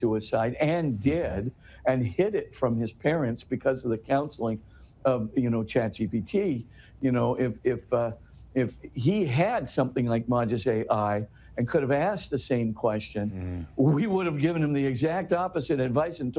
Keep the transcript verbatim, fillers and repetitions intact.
suicide and did, and hid it from his parents because of the counseling of, you know, ChatGPT. You know, if if uh, if he had something like Modus A I and could have asked the same question, Mm. we would have given him the exact opposite advice and